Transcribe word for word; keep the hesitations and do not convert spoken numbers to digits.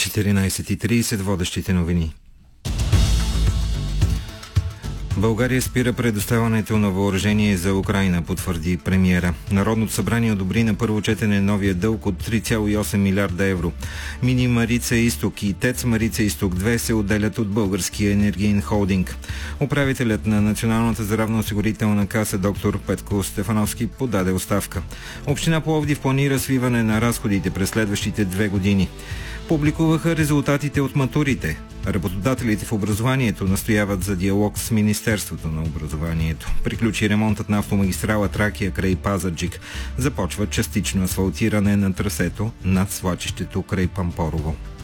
четиринайсет и трийсет, водещите новини. България спира предоставянето на въоръжение за Украйна, потвърди премиера. Народното събрание одобри на първо четене новия дълг от три цяло и осем милиарда евро. Мини Марица Изток и ТЕЦ Марица Изток две се отделят от Българския енергиен холдинг. Управителят на Националната здравноосигурителна каса доктор Петко Стефановски подаде оставка. Община Пловдив планира свиване на разходите през следващите две години. Публикуваха резултатите от матурите. Работодателите в образованието настояват за диалог с Министерството на образованието. Приключи ремонтът на автомагистрала Тракия край Пазарджик. Започва частично асфалтиране на трасето над свлачището край Пампорово.